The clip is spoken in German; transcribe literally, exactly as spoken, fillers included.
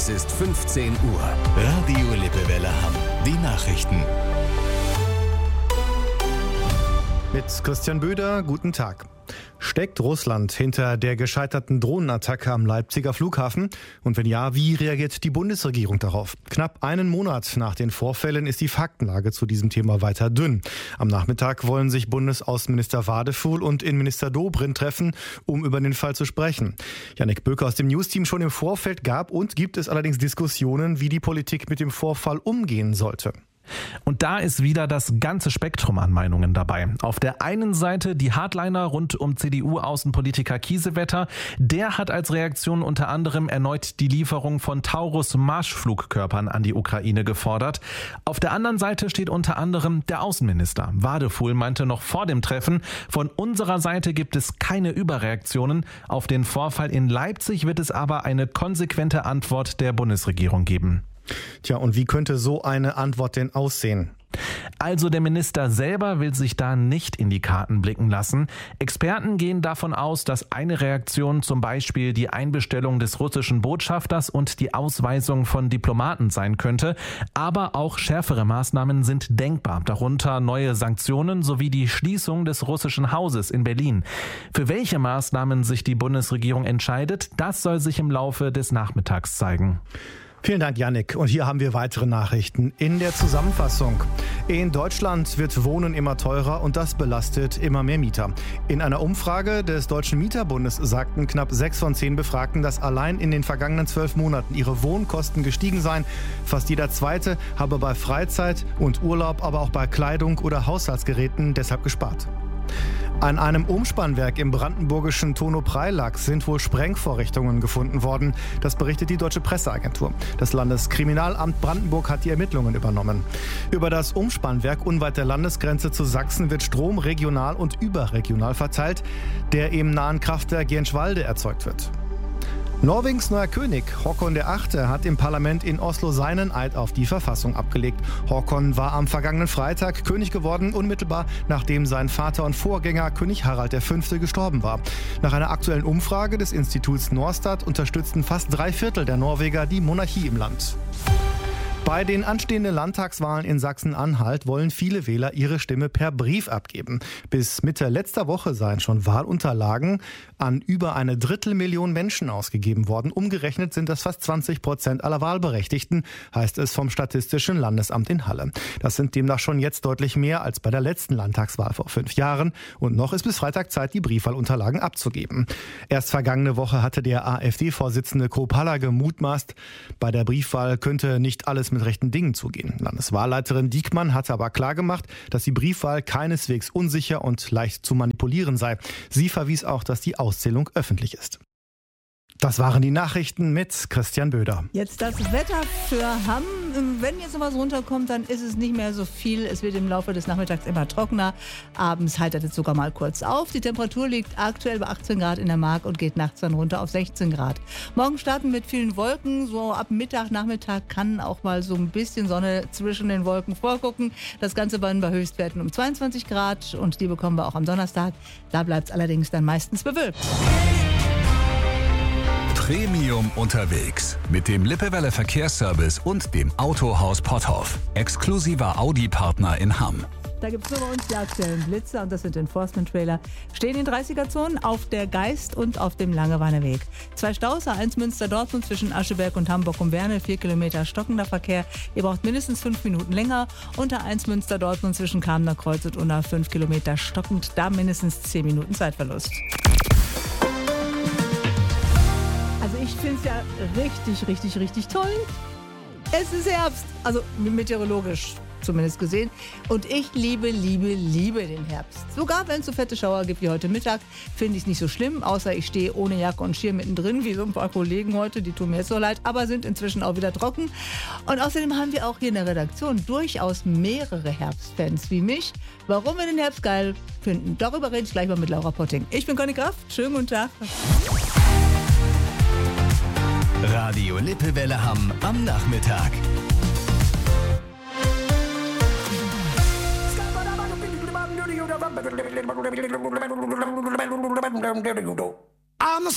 Es ist fünfzehn Uhr. Radio Lippewelle Hamm. Die Nachrichten. Mit Christian Böder, guten Tag. Steckt Russland hinter der gescheiterten Drohnenattacke am Leipziger Flughafen? Und wenn ja, wie reagiert die Bundesregierung darauf? Knapp einen Monat nach den Vorfällen ist die Faktenlage zu diesem Thema weiter dünn. Am Nachmittag wollen sich Bundesaußenminister Wadefuhl und Innenminister Dobrindt treffen, um über den Fall zu sprechen. Jannik Böker aus dem Newsteam: Schon im Vorfeld gab und gibt es allerdings Diskussionen, wie die Politik mit dem Vorfall umgehen sollte. Und da ist wieder das ganze Spektrum an Meinungen dabei. Auf der einen Seite die Hardliner rund um C D U-Außenpolitiker Kiesewetter. Der hat als Reaktion unter anderem erneut die Lieferung von Taurus-Marschflugkörpern an die Ukraine gefordert. Auf der anderen Seite steht unter anderem der Außenminister. Wadefuhl meinte noch vor dem Treffen: Von unserer Seite gibt es keine Überreaktionen. Auf den Vorfall in Leipzig wird es aber eine konsequente Antwort der Bundesregierung geben. Tja, und wie könnte so eine Antwort denn aussehen? Also der Minister selber will sich da nicht in die Karten blicken lassen. Experten gehen davon aus, dass eine Reaktion zum Beispiel die Einbestellung des russischen Botschafters und die Ausweisung von Diplomaten sein könnte. Aber auch schärfere Maßnahmen sind denkbar, darunter neue Sanktionen sowie die Schließung des russischen Hauses in Berlin. Für welche Maßnahmen sich die Bundesregierung entscheidet, das soll sich im Laufe des Nachmittags zeigen. Vielen Dank, Jannik. Und hier haben wir weitere Nachrichten in der Zusammenfassung. In Deutschland wird Wohnen immer teurer und das belastet immer mehr Mieter. In einer Umfrage des Deutschen Mieterbundes sagten knapp sechs von zehn Befragten, dass allein in den vergangenen zwölf Monaten ihre Wohnkosten gestiegen seien. Fast jeder Zweite habe bei Freizeit und Urlaub, aber auch bei Kleidung oder Haushaltsgeräten deshalb gespart. An einem Umspannwerk im brandenburgischen Tono-Preilack sind wohl Sprengvorrichtungen gefunden worden. Das berichtet die Deutsche Presseagentur. Das Landeskriminalamt Brandenburg hat die Ermittlungen übernommen. Über das Umspannwerk unweit der Landesgrenze zu Sachsen wird Strom regional und überregional verteilt, der im nahen Kraftwerk Jenschwalde erzeugt wird. Norwegens neuer König, Håkon der Achte, hat im Parlament in Oslo seinen Eid auf die Verfassung abgelegt. Håkon war am vergangenen Freitag König geworden, unmittelbar nachdem sein Vater und Vorgänger König Harald der Fünfte gestorben war. Nach einer aktuellen Umfrage des Instituts Norstat unterstützten fast drei Viertel der Norweger die Monarchie im Land. Bei den anstehenden Landtagswahlen in Sachsen-Anhalt wollen viele Wähler ihre Stimme per Brief abgeben. Bis Mitte letzter Woche seien schon Wahlunterlagen an über eine Drittelmillion Menschen ausgegeben worden. Umgerechnet sind das fast zwanzig Prozent aller Wahlberechtigten, heißt es vom Statistischen Landesamt in Halle. Das sind demnach schon jetzt deutlich mehr als bei der letzten Landtagswahl vor fünf Jahren. Und noch ist bis Freitag Zeit, die Briefwahlunterlagen abzugeben. Erst vergangene Woche hatte der AfD-Vorsitzende Kropala gemutmaßt, bei der Briefwahl könnte nicht alles mit rechten Dingen zugehen. Landeswahlleiterin Diekmann hatte aber klargemacht, dass die Briefwahl keineswegs unsicher und leicht zu manipulieren sei. Sie verwies auch, dass die Auszählung öffentlich ist. Das waren die Nachrichten mit Christian Böder. Jetzt das Wetter für Hamm. Wenn jetzt noch was runterkommt, dann ist es nicht mehr so viel. Es wird im Laufe des Nachmittags immer trockener. Abends heitert es sogar mal kurz auf. Die Temperatur liegt aktuell bei achtzehn Grad in der Mark und geht nachts dann runter auf sechzehn Grad. Morgen starten mit vielen Wolken. So ab Mittag, Nachmittag kann auch mal so ein bisschen Sonne zwischen den Wolken vorgucken. Das Ganze dann bei Höchstwerten um zweiundzwanzig Grad und die bekommen wir auch am Donnerstag. Da bleibt es allerdings dann meistens bewölkt. Premium unterwegs mit dem Lippewelle Verkehrsservice und dem Autohaus Potthoff. Exklusiver Audi-Partner in Hamm. Da gibt es nur bei uns die aktuellen Blitzer und das sind Enforcement-Trailer. Stehen in dreißiger-Zonen auf der Geist und auf dem Langeweile-Weg. Zwei Staus, A eins Münster-Dortmund zwischen Ascheberg und Hamburg-um-Werne, vier Kilometer stockender Verkehr. Ihr braucht mindestens fünf Minuten länger. Und A eins Münster-Dortmund zwischen Kamener Kreuz und Unna, fünf Kilometer stockend, da mindestens zehn Minuten Zeitverlust. Also ich finde es ja richtig, richtig, richtig toll. Es ist Herbst, also meteorologisch zumindest gesehen. Und ich liebe, liebe, liebe den Herbst. Sogar wenn es so fette Schauer gibt wie heute Mittag, finde ich es nicht so schlimm. Außer ich stehe ohne Jacke und Schirm mittendrin, wie so ein paar Kollegen heute. Die tun mir jetzt so leid, aber sind inzwischen auch wieder trocken. Und außerdem haben wir auch hier in der Redaktion durchaus mehrere Herbstfans wie mich. Warum wir den Herbst geil finden, darüber rede ich gleich mal mit Laura Potting. Ich bin Conny Kraft. Schönen guten Tag. Radio Lippewelle Hamm am Nachmittag. I'm the